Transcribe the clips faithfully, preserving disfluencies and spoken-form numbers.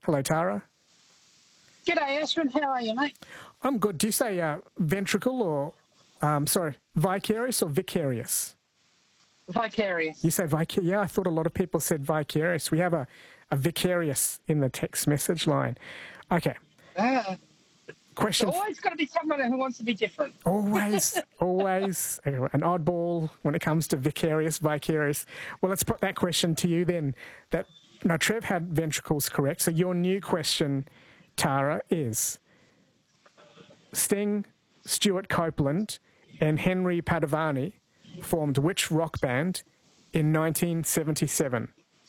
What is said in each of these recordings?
Hello, Tara. G'day, Ashwin. How are you, mate? I'm good. Do you say uh, ventricle or, um, sorry, vicarious or vicarious? Vicarious. You say vicarious? Yeah, I thought a lot of people said vicarious. We have a, a vicarious in the text message line. Okay. Uh, Question. There's always got to be someone who wants to be different. Always, always an oddball when it comes to vicarious, vicarious. Well, let's put that question to you then. That now, Trev had ventricles correct. So your new question, Tara, is Sting, Stuart Copeland, and Henry Padovani formed which rock band in nineteen seventy-seven?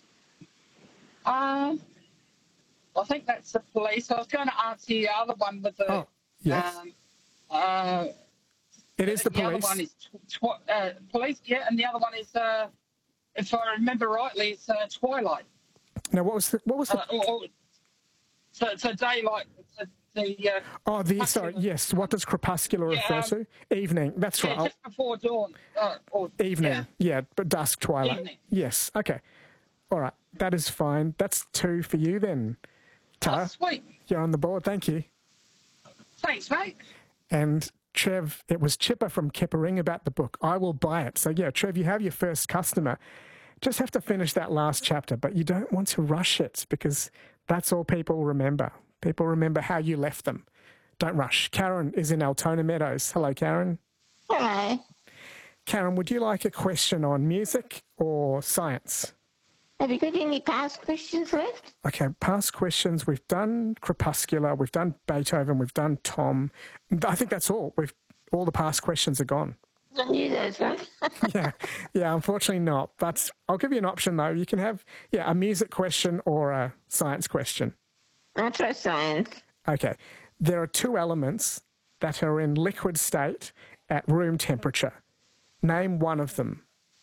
Um, I think that's the Police. I was going to answer the other one with the. Oh, yes. Um, uh, it is the, the Police. other one is tw- tw- uh, Police, yeah, and the other one is, uh, if I remember rightly, it's uh, Twilight. Now, what was the, what was the? Uh, or, or, so it's a daylight. It's a, the. Uh, oh, the sorry. Yes. What does crepuscular yeah, refer um, to? Evening. That's yeah, right. just before dawn. Uh, or, Evening. Yeah. yeah, but dusk, twilight. Evening. Yes. Okay. All right. That is fine. That's two for you then, Tara. Oh, sweet. You're on the board. Thank you. Thanks, mate. And Trev, it was Chipper from Keppering about the book. I will buy it. So yeah, Trev, you have your first customer. Just have to finish that last chapter, but you don't want to rush it because that's all people remember. People remember how you left them. Don't rush. Karen is in Altona Meadows. Hello, Karen. Hello. Karen, would you like a question on music or science? Have you got any past questions left? Okay, past questions. We've done Crepuscular, we've done Beethoven, we've done Tom. I think that's all. We've all the past questions are gone. I knew those ones. yeah, yeah, unfortunately not. But I'll give you an option though. You can have, yeah, a music question or a science question. I'll try science. Okay. There are two elements that are in liquid state at room temperature. Name one of them.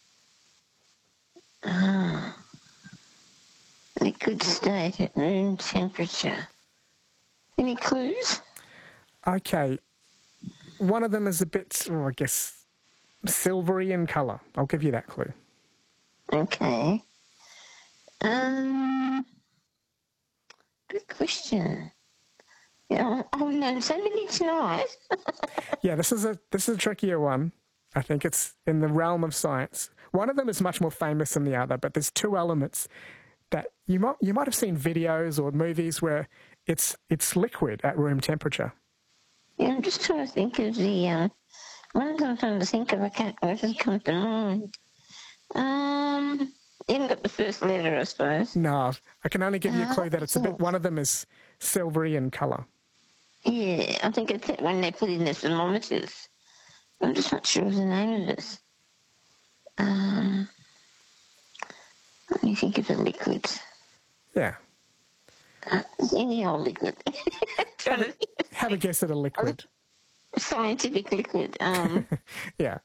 Ah, liquid state at room temperature. Any clues? Okay. One of them is a bit, oh, I guess, silvery in colour. I'll give you that clue. Okay. Um, good question. Yeah, I've known so many tonight. yeah, this is a this is a trickier one. I think it's in the realm of science. One of them is much more famous than the other, but there's two elements that you might you might have seen videos or movies where it's it's liquid at room temperature. Yeah, I'm just trying to think of the um, one I'm trying to think of. I can't. It doesn't come to mind. Um, you haven't got the first letter, I suppose. No, I can only give you a clue that it's a bit. Oh. One of them is silvery in colour. Yeah, I think it's when they put in the thermometers. I'm just not sure of the name of it. Um, let me think of the liquids. Yeah. Uh, any old liquid. Trying to Have a guess at a liquid. Scientific liquid. Um, yeah.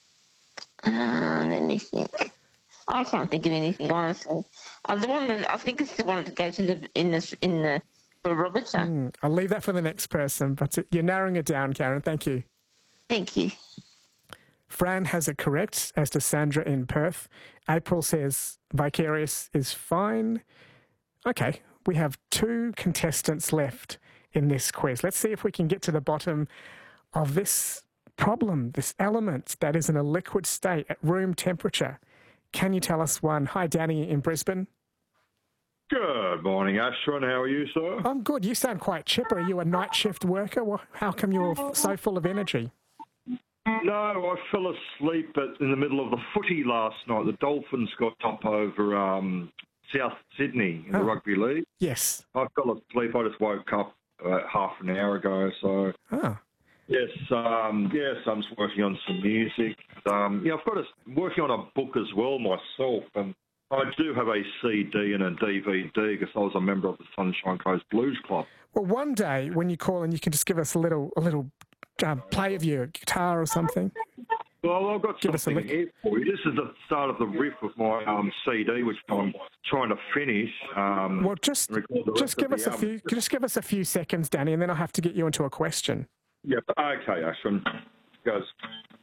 uh, let me think. I can't think of anything, honestly. Uh, the one that, I think it's the one that goes in the in the in the barometer. Mm, I'll leave that for the next person, but you're narrowing it down, Karen. Thank you. Thank you. Fran has it correct, as does Sandra in Perth. April says vicarious is fine. Okay, we have two contestants left in this quiz. Let's see if we can get to the bottom of this problem, this element that is in a liquid state at room temperature. Can you tell us one? Hi, Danny in Brisbane. Good morning, Ashwin. How are you, sir? I'm good. You sound quite chipper. Are you a night shift worker? How come you're so full of energy? No, I fell asleep at, in the middle of the footy last night. The Dolphins got top over um, South Sydney in the oh. rugby league. Yes. I fell asleep. I just woke up about half an hour ago. So oh. yes, um, yes, I'm just working on some music. Um, yeah, I've got a, working on a book as well myself, and I do have a C D and a D V D because I was a member of the Sunshine Coast Blues Club. Well, one day when you call in, you can just give us a little a little um, play of your guitar or something. Well, I've got Give us a something lick. here for you. This is the start of the riff of my um, C D, which I'm trying to finish. Um, Well, just record the just rest give of us the a few album. just give us a few seconds, Danny, and then I'll have to get you into a question. Yep. Okay, Ashwin. Goes.